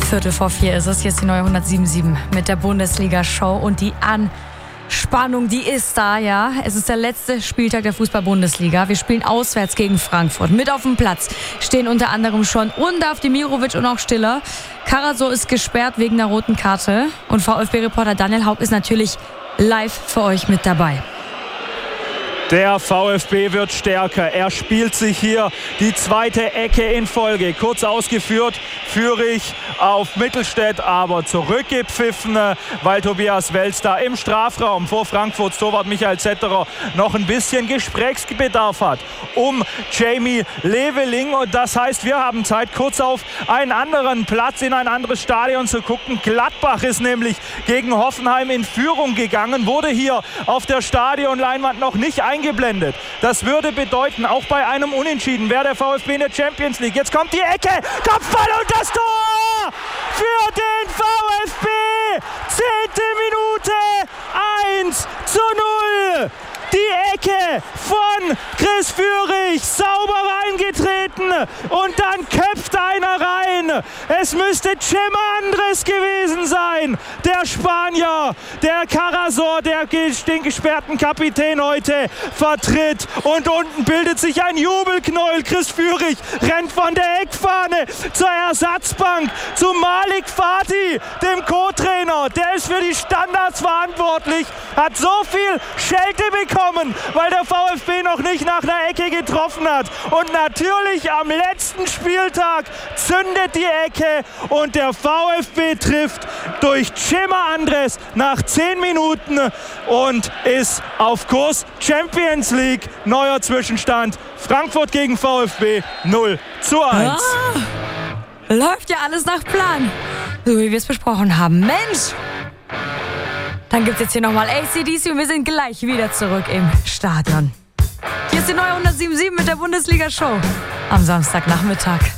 3:15 ist es. Hier ist die neue 107.7 mit der Bundesliga-Show und die Anspannung, die ist da, ja. Es ist der letzte Spieltag der Fußball-Bundesliga. Wir spielen auswärts gegen Frankfurt. Mit auf dem Platz stehen unter anderem schon Undaf, Demirovic und auch Stiller. Karasor ist gesperrt wegen einer roten Karte. Und VfB-Reporter Daniel Haupt ist natürlich live für euch mit dabei. Der VfB wird stärker. Er spielt sich hier die zweite Ecke in Folge. Kurz ausgeführt, Fürich auf Mittelstädt, aber zurückgepfiffen, weil Tobias Welz da im Strafraum vor Frankfurts Torwart Michael Zetterer noch ein bisschen Gesprächsbedarf hat um Jamie Leveling. Und das heißt, wir haben Zeit, kurz auf einen anderen Platz in ein anderes Stadion zu gucken. Gladbach ist nämlich gegen Hoffenheim in Führung gegangen, wurde hier auf der Stadionleinwand noch nicht eingeblendet. Das würde bedeuten, auch bei einem Unentschieden wäre der VfB in der Champions League. Jetzt kommt die Ecke, Kopfball und das Tor für den VfB. 10. Minute, 1:0. Die Ecke von Chris Führig, sauber reingetreten und dann köpft einer rein. Es müsste Chema Andres gewesen sein, der Spanier, der Karasor, der den gesperrten Kapitän heute vertritt. Und unten bildet sich ein Jubelknäuel. Chris Führig rennt von der Eckfahne zur Ersatzbank, zu Malik Fatih, dem Co-Trainer. Der ist für die Standards verantwortlich, hat so viel Schelte bekommen, weil der VfB noch nicht nach einer Ecke getroffen hat. Und natürlich am letzten Spieltag zündet die Ecke und der VfB trifft durch Chema Andres nach 10 Minuten und ist auf Kurs Champions League. Neuer Zwischenstand: Frankfurt gegen VfB 0:1. Läuft ja alles nach Plan, so wie wir es besprochen haben. Mensch! Dann gibt es jetzt hier nochmal AC/DC und wir sind gleich wieder zurück im Stadion. Hier ist die neue 107.7 mit der Bundesliga-Show am Samstagnachmittag.